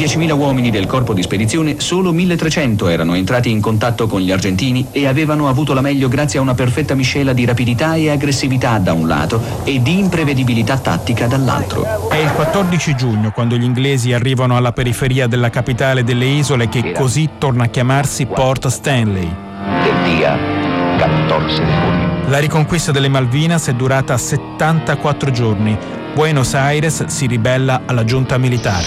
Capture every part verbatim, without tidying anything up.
diecimila uomini del corpo di spedizione, solo milletrecento erano entrati in contatto con gli argentini e avevano avuto la meglio grazie a una perfetta miscela di rapidità e aggressività da un lato e di imprevedibilità tattica dall'altro. È il quattordici giugno quando gli inglesi arrivano alla periferia della capitale delle isole, che così torna a chiamarsi Port Stanley. Del dia quattordici di giugno. La riconquista delle Malvinas è durata settantaquattro giorni. Buenos Aires si ribella alla giunta militare.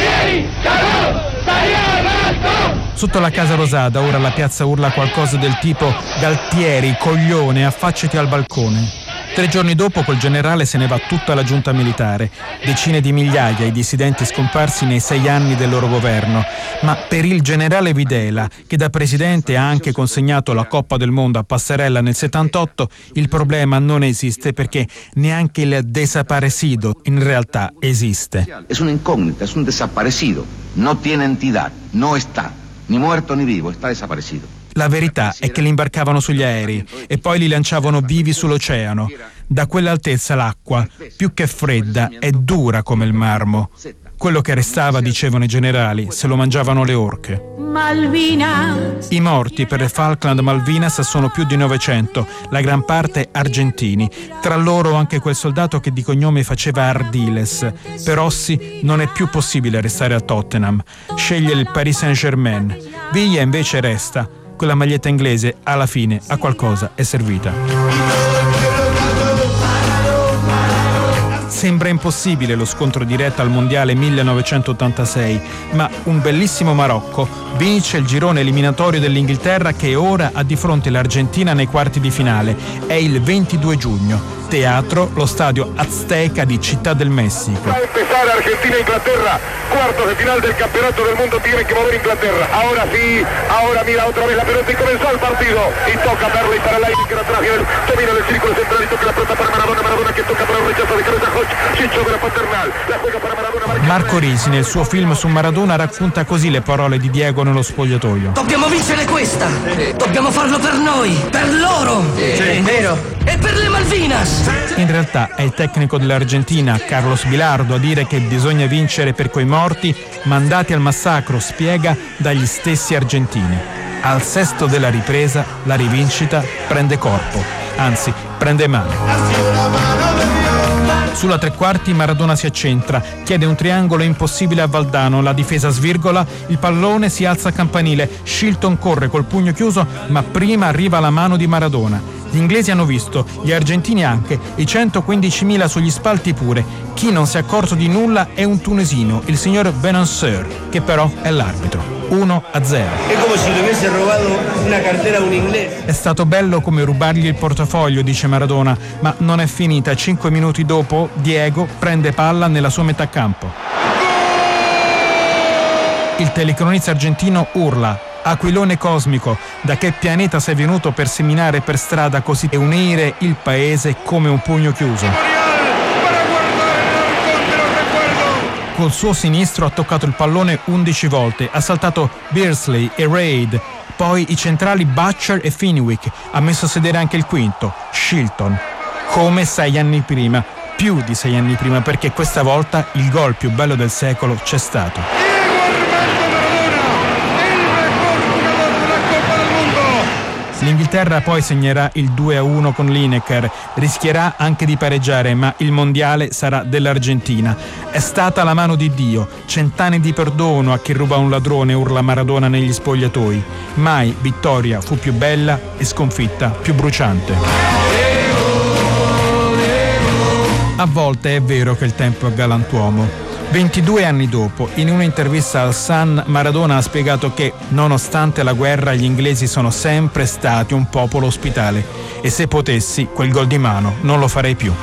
Sotto la Casa Rosada ora la piazza urla qualcosa del tipo: Galtieri, coglione, affacciati al balcone. Tre giorni dopo col generale se ne va tutta la giunta militare, decine di migliaia i dissidenti scomparsi nei sei anni del loro governo. Ma per il generale Videla, che da presidente ha anche consegnato la Coppa del Mondo a Passarella nel settantotto, il problema non esiste, perché neanche il desaparecido in realtà esiste. È un'incognita, è un desaparecido, non tiene entità, non sta, ni muerto ni vivo, sta desaparecido. La verità è che li imbarcavano sugli aerei e poi li lanciavano vivi sull'oceano. Da quell'altezza l'acqua, più che fredda, è dura come il marmo. Quello che restava, dicevano i generali, se lo mangiavano le orche. Malvinas. I morti per le Falkland Malvinas sono più di novecento, la gran parte argentini. Tra loro anche quel soldato che di cognome faceva Ardiles. Per Ossi non è più possibile restare a Tottenham. Sceglie il Paris Saint-Germain. Villa invece resta. Quella maglietta inglese alla fine a qualcosa è servita. Sembra impossibile lo scontro diretto al mondiale millenovecentottantasei, ma un bellissimo Marocco vince il girone eliminatorio dell'Inghilterra, che ora ha di fronte l'Argentina nei quarti di finale. È il ventidue giugno. Teatro, lo stadio Azteca di Città del Messico. Va a empezar Argentina-Inglaterra, cuartos de final del campeonato del mundo, tiene que mover Inglaterra. Ahora sí, ahora mira otra vez la pelota y comenzó el partido. Y toca Perley para el aire, que atrás viene, domina el círculo central y toca la pelota para Maradona, Maradona que toca para un rechazo de cabeza Hodge, Chicho de la Paternal, la juega para Maradona. Marco Risi nel suo film su Maradona racconta così le parole di Diego nello spogliatoio. Dobbiamo vincere questa, dobbiamo farlo per noi, per loro, sì, vero? E per le Malvinas. In realtà è il tecnico dell'Argentina, Carlos Bilardo, a dire che bisogna vincere per quei morti mandati al massacro, spiega, dagli stessi argentini. Al sesto della ripresa la rivincita prende corpo, anzi prende mano. Sulla tre quarti Maradona si accentra, chiede un triangolo impossibile a Valdano, la difesa svirgola, il pallone si alza a campanile, Shilton corre col pugno chiuso, ma prima arriva la mano di Maradona. Gli inglesi hanno visto, gli argentini anche, i centoquindicimila sugli spalti pure. Chi non si è accorto di nulla è un tunisino, il signor Benanseur, che però è l'arbitro. uno a zero. È come se le avesse rubato una cartera a un inglese. È stato bello come rubargli il portafoglio, dice Maradona, ma non è finita. Cinque minuti dopo Diego prende palla nella sua metà campo. Il telecronista argentino urla: Aquilone cosmico, da che pianeta sei venuto per seminare per strada così e unire il paese come un pugno chiuso? Col suo sinistro ha toccato il pallone undici volte, ha saltato Beardsley e Reid, poi i centrali Butcher e Fenwick, ha messo a sedere anche il quinto, Shilton, come sei anni prima, più di sei anni prima, perché questa volta il gol più bello del secolo c'è stato. L'Inghilterra poi segnerà il due a uno con Lineker, rischierà anche di pareggiare, ma il mondiale sarà dell'Argentina. È stata la mano di Dio, cent'anni di perdono a chi ruba un ladrone, urla Maradona negli spogliatoi. Mai vittoria fu più bella e sconfitta più bruciante. A volte è vero che il tempo è galantuomo. ventidue anni dopo, in un'intervista al Sun, Maradona ha spiegato che, nonostante la guerra, gli inglesi sono sempre stati un popolo ospitale e se potessi, quel gol di mano non lo farei più.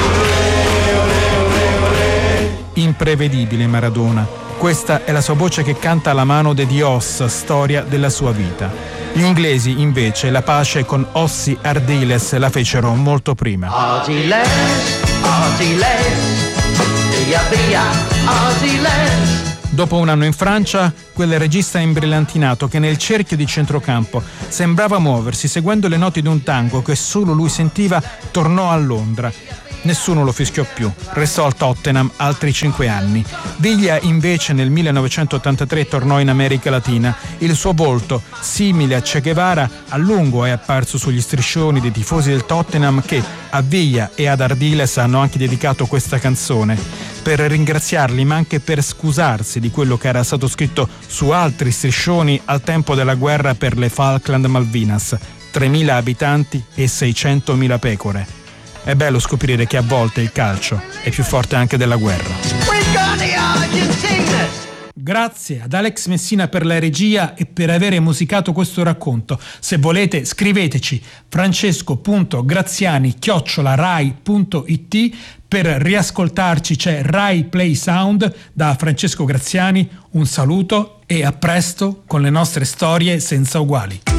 Imprevedibile Maradona. Questa è la sua voce che canta la mano de Dios, storia della sua vita. Gli inglesi, invece, la pace con Ossi Ardiles la fecero molto prima. Ardiles, Ardiles. Via, via, Ardiles. Dopo un anno in Francia, quel regista imbrillantinato che nel cerchio di centrocampo sembrava muoversi seguendo le note di un tango che solo lui sentiva, tornò a Londra. nessuno lo fischiò più. Restò al Tottenham altri cinque anni. Villa invece nel millenovecentottantatré tornò in America Latina. Il suo volto, simile a Che Guevara, a lungo è apparso sugli striscioni dei tifosi del Tottenham che a Villa e ad Ardiles hanno anche dedicato questa canzone per ringraziarli ma anche per scusarsi di quello che era stato scritto su altri striscioni al tempo della guerra per le Falkland Malvinas. tremila abitanti e seicentomila pecore. È bello scoprire che a volte il calcio è più forte anche della guerra. Grazie ad Alex Messina per la regia e per aver musicato questo racconto. Se volete scriveteci francesco punto graziani chiocciola rai punto it. Per riascoltarci c'è Rai Play Sound da Francesco Graziani. Un saluto e a presto con le nostre storie senza uguali.